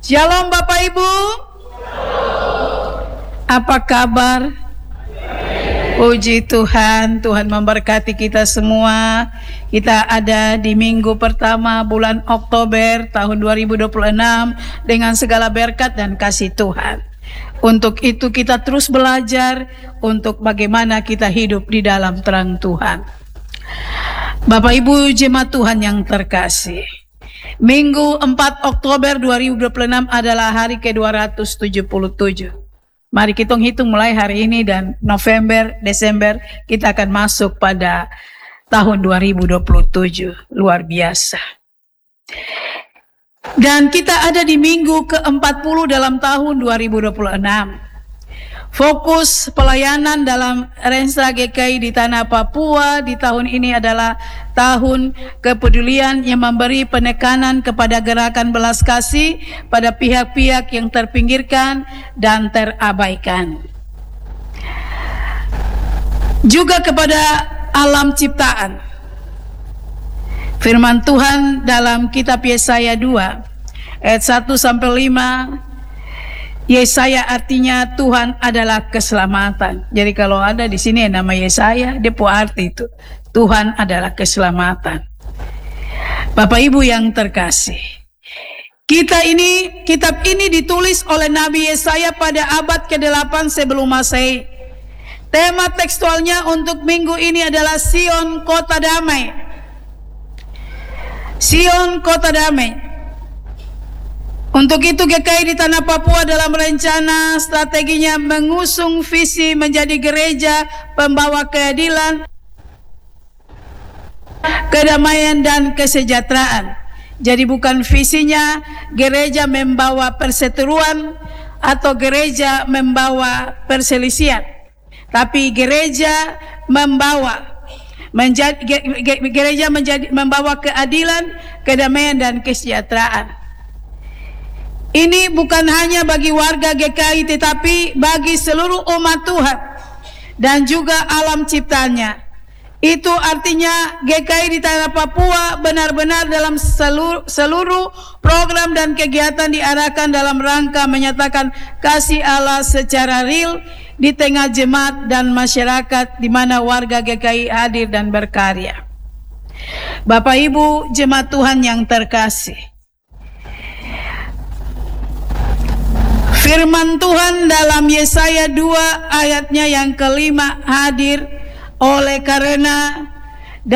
Shalom Bapak Ibu. Apa kabar? Puji Tuhan, Tuhan memberkati kita semua. Kita ada di minggu pertama bulan Oktober tahun 2026 dengan segala berkat dan kasih Tuhan. Untuk itu kita terus belajar untuk bagaimana kita hidup di dalam terang Tuhan. Bapak Ibu jemaat Tuhan yang terkasih, Minggu 4 Oktober 2026 adalah hari ke-277. Mari kita hitung mulai hari ini dan November, Desember kita akan masuk pada tahun 2027. Luar biasa. Dan kita ada di minggu ke-40 dalam tahun 2026. Fokus pelayanan dalam Renstra GKI di Tanah Papua di tahun ini adalah tahun kepedulian yang memberi penekanan kepada gerakan belas kasih pada pihak-pihak yang terpinggirkan dan terabaikan. Juga kepada alam ciptaan. Firman Tuhan dalam kitab Yesaya 2 ayat 1 sampai 5. Yesaya artinya Tuhan adalah keselamatan. Jadi kalau ada di sini yang nama Yesaya, dia arti itu Tuhan adalah keselamatan. Bapak Ibu yang terkasih, kitab ini ditulis oleh Nabi Yesaya pada abad ke-8 sebelum Masehi. Tema tekstualnya untuk minggu ini adalah Sion Kota Damai. Sion Kota Damai. Untuk itu GKI di Tanah Papua dalam rencana strateginya mengusung visi menjadi gereja pembawa keadilan, kedamaian dan kesejahteraan. Jadi bukan visinya gereja membawa perseteruan atau gereja membawa perselisihan, tapi gereja membawa membawa keadilan, kedamaian dan kesejahteraan. Ini bukan hanya bagi warga GKI tetapi bagi seluruh umat Tuhan dan juga alam ciptanya. Itu artinya GKI di Tanah Papua benar-benar dalam seluruh program dan kegiatan diarahkan dalam rangka menyatakan kasih Allah secara real di tengah jemaat dan masyarakat di mana warga GKI hadir dan berkarya. Bapak Ibu jemaat Tuhan yang terkasih, firman Tuhan dalam Yesaya 2 ayatnya yang kelima hadir oleh karena